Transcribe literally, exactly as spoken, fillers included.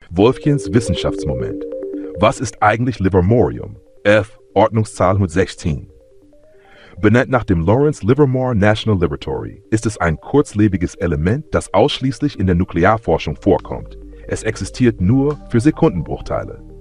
Wolfchens Wissenschaftsmoment. Was ist eigentlich Livermorium? F. Ordnungszahl hundertsechzehn. Benannt nach dem Lawrence Livermore National Laboratory ist es ein kurzlebiges Element, das ausschließlich in der Nuklearforschung vorkommt. Es existiert nur für Sekundenbruchteile.